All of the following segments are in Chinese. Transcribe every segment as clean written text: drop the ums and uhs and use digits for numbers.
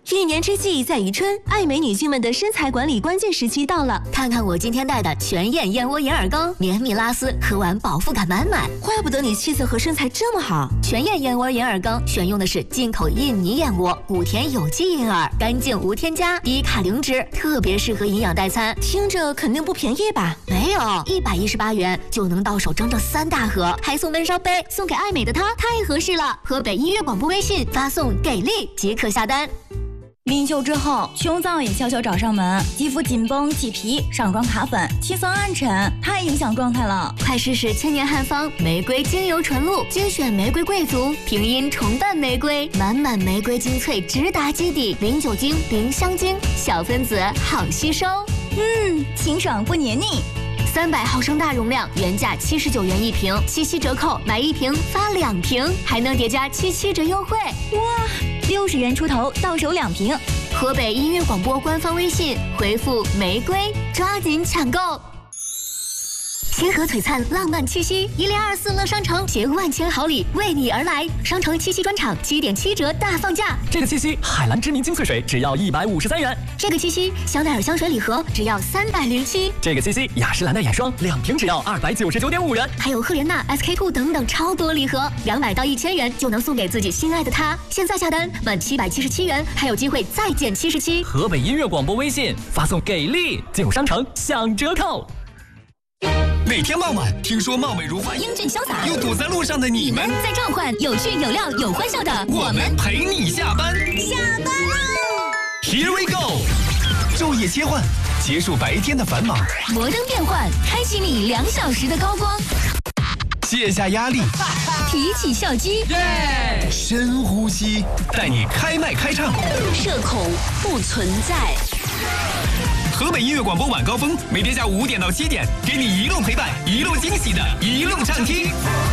一年之计在于春，爱美女性们的身材管理关键时期到了。 看看我今天带的全燕燕窝银耳羹，绵密拉丝，喝完饱腹感满满。 怪不得你气色和身材这么好。 全燕燕窝银耳羹选用的是进口印尼燕窝，古田有机银耳，干净无添加，低卡零脂，特别适合营养代餐。 听着肯定不便宜吧？ 没有，118元就能到手整整3大盒，还送温烧杯，送给爱美的她太合适了。河北音乐广播微信发送“给力”即可下单。 临休之后，胸燥也悄悄找上门，肌肤紧绷起皮，上妆卡粉，气色暗沉，太影响状态了。 快试试千年汉方玫瑰精油纯露，精选玫瑰贵族，平阴重瓣玫瑰，满满玫瑰精粹直达基底，零酒精，零香精，小分子好吸收。 清爽不黏腻。 300毫升大容量，原价79元一瓶，77折扣，买1瓶发2瓶，还能叠加77折优惠。 哇，60元出头到手2瓶。 河北音乐广播官方微信回复玫瑰，抓紧抢购。星河璀璨浪漫七夕，1024乐商城携万千好礼为你而来，商城七夕专场7.7折大放价。 这个七夕，海蓝知名精粹水只要153元。 这个七夕，香奈儿香水礼盒只要307。 这个七夕，雅诗兰黛眼霜2瓶只要299.5元。 还有赫莲娜、SK2 等等超多礼盒，200到1000元就能送给自己心爱的他。现在下单满777元，还有机会再减77。 河北音乐广播微信发送给力，进入商城享折扣。 每天傍晚，听说貌美如花、 英俊潇洒又堵在路上的你们， 在召唤有趣有料有欢笑的我们陪你下班。 下班喽 Here we go， 昼夜切换，结束白天的繁忙， 摩登变换，开启你2小时的高光， 卸下压力， 提起笑肌， 深呼吸，带你开麦开唱， 社恐不存在。 河北音乐广播晚高峰，每天下午5点到7点，给你一路陪伴，一路惊喜的一路畅听。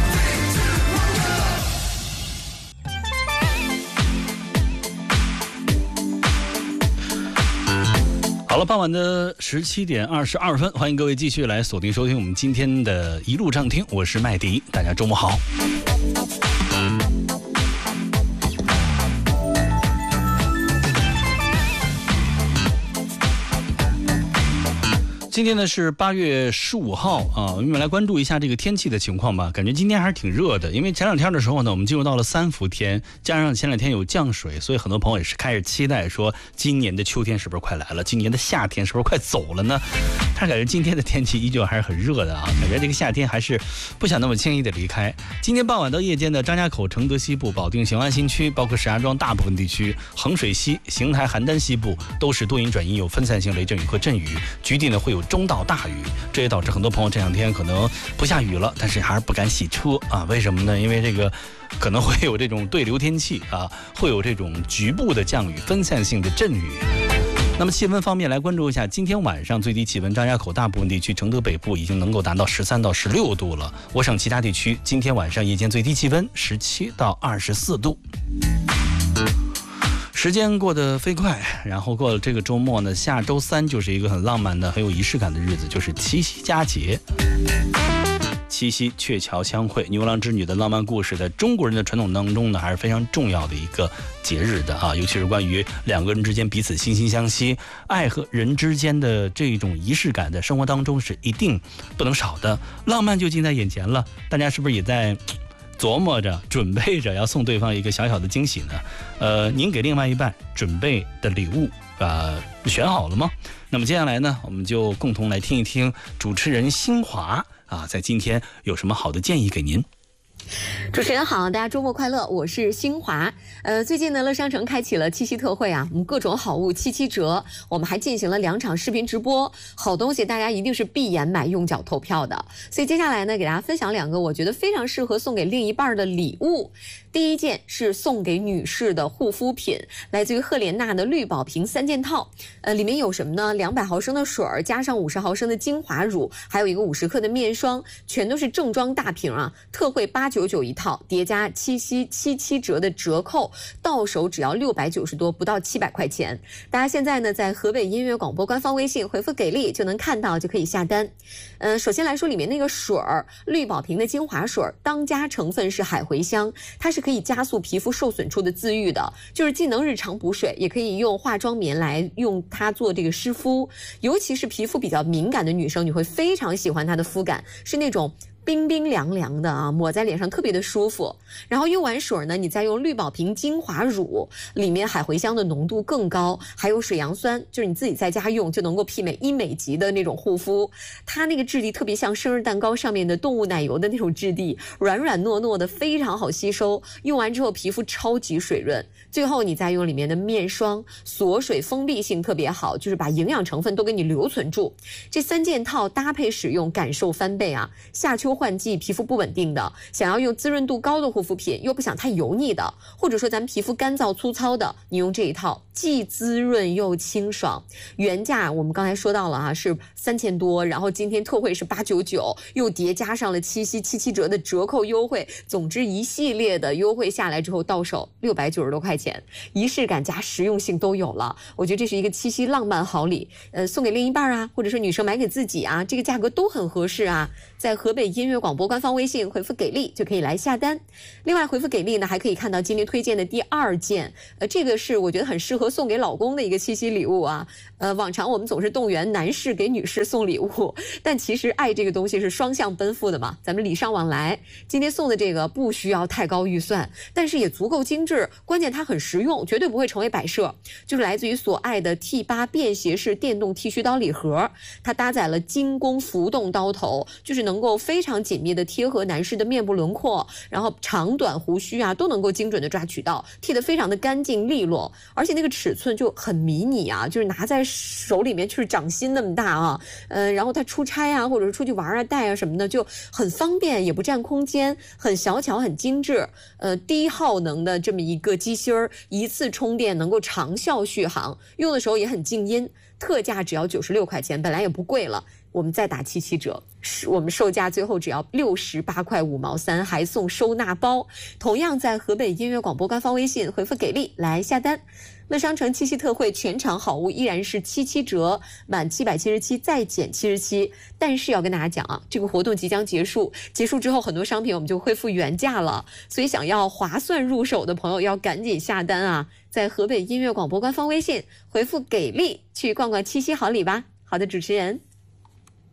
好了，傍晚的17点22分，欢迎各位继续来锁定收听我们今天的一路畅听，我是麦迪，大家周末好。今天呢是8月15号啊，我们来关注一下这个天气的情况吧。感觉今天还是挺热的，因为前2天的时候呢，我们进入到了3伏天，加上前2天有降水，所以很多朋友也是开始期待说，今年的秋天是不是快来了？今年的夏天是不是快走了呢？但是感觉今天的天气依旧还是很热的啊，感觉这个夏天还是不想那么轻易的离开。今天傍晚到夜间的张家口、承德西部、保定雄安新区，包括石家庄大部分地区、衡水西、邢台、邯郸西部都是多云转阴，有分散性雷阵雨和阵雨，局地呢会有中到大雨，这也导致很多朋友这2天可能不下雨了，但是还是不敢洗车啊？为什么呢？因为这个可能会有这种对流天气啊，会有这种局部的降雨、分散性的阵雨。那么气温方面来关注一下，今天晚上最低气温，张家口大部分地区、承德北部已经能够达到13到16度了。我省其他地区今天晚上夜间最低气温17到24度。时间过得飞快，然后过了这个周末呢，下周3就是一个很浪漫的、很有仪式感的日子，就是七夕佳节。七夕鹊桥相会，牛郎织女的浪漫故事，在中国人的传统当中呢，还是非常重要的一个节日的啊，尤其是关于2个人之间彼此惺惺相惜，爱和人之间的这种仪式感，在生活当中是一定不能少的。浪漫就近在眼前了，大家是不是也在琢磨着、准备着要送对方一个小小的惊喜呢？您给另外一半准备的礼物选好了吗？那么接下来呢，我们就共同来听一听主持人新华在今天有什么好的建议给您。 主持人好，大家周末快乐，我是新华。最近呢，乐商城开启了七夕特惠啊，我们各种好物77折，我们还进行了2场视频直播，好东西大家一定是闭眼买，用脚投票的。所以接下来呢，给大家分享2个我觉得非常适合送给另一半的礼物。第一件是送给女士的护肤品，来自于赫莲娜的绿宝瓶3件套，里面有什么呢？200毫升的水加上50毫升的精华乳，还有一个50克的面霜，全都是正装大瓶啊，特惠899一套，叠加七夕77折的折扣，到手只要690多，不到700块钱。大家现在呢，在河北音乐广播官方微信回复给力就能看到，就可以下单。首先来说里面那个水儿，绿宝瓶的精华水，当家成分是海茴香，它是可以加速皮肤受损处的自愈的，就是既能日常补水，也可以用化妆棉来用它做这个湿敷，尤其是皮肤比较敏感的女生，你会非常喜欢它的肤感，是那种冰冰凉凉的啊，抹在脸上特别的舒服。然后用完水呢，你再用绿宝瓶精华乳，里面海茴香的浓度更高，还有水杨酸，就是你自己在家用就能够媲美医美级的那种护肤。它那个质地特别像生日蛋糕上面的动物奶油的那种质地，软软糯糯的，非常好吸收。用完之后皮肤超级水润。最后你再用里面的面霜，锁水封闭性特别好，就是把营养成分都给你留存住。这3件套搭配使用，感受翻倍啊！夏秋换季，皮肤不稳定的，想要用滋润度高的护肤品，又不想太油腻的，或者说咱们皮肤干燥粗糙的，你用这一套既滋润又清爽。原价我们刚才说到了啊，是3000多，然后今天特惠是899，又叠加上了七夕7折的折扣优惠，总之一系列的优惠下来之后，到手690多块钱，仪式感加实用性都有了。我觉得这是一个七夕浪漫好礼，送给另一半啊，或者说女生买给自己啊，这个价格都很合适啊。在河北音乐广播官方微信回复给力就可以来下单。另外回复给力呢，还可以看到今天推荐的第2件，这个是我觉得很适合送给老公的一个七夕礼物啊。往常我们总是动员男士给女士送礼物，但其实爱这个东西是双向奔赴的嘛，咱们礼尚往来。今天送的这个不需要太高预算，但是也足够精致，关键它很实用，绝对不会成为摆设。就是来自于所爱的 T8 便携式电动剃须刀礼盒，它搭载了精工浮动刀头，就是能够非常紧密的贴合男士的面部轮廓，然后长短胡须啊都能够精准的抓取到，剃得非常的干净利落，而且那个尺寸就很迷你啊，就是拿在手里面就是掌心那么大啊，然后它出差啊或者是出去玩啊带啊什么的就很方便，也不占空间，很小巧很精致。低耗能的这么一个机芯儿，一次充电能够长效续航，用的时候也很静音，特价只要96块钱，本来也不贵了。我们再打77折，我们售价最后只要68块5毛3，还送收纳包。同样在河北音乐广播官方微信回复给力来下单。乐商城七夕特惠全场好物依然是77折，满777再减77。但是要跟大家讲啊，这个活动即将结束，结束之后很多商品我们就恢复原价了，所以想要划算入手的朋友要赶紧下单啊！在河北音乐广播官方微信回复给力去逛逛七夕好礼吧。好的，主持人。